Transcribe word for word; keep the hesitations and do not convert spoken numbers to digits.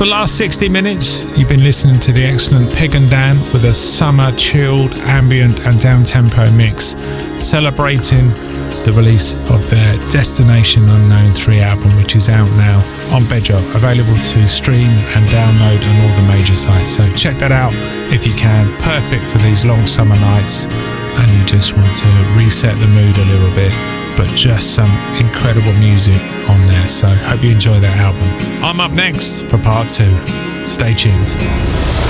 For the last sixty minutes, you've been listening to the excellent Pig and Dan with a summer chilled, ambient and down-tempo mix, celebrating the release of their Destination Unknown three album, which is out now on Bedrock, available to stream and download on all the major sites. So check that out if you can. Perfect for these long summer nights and you just want to reset the mood a little bit, but just some incredible music on there. So hope you enjoy that album. I'm up next for part two. Stay tuned.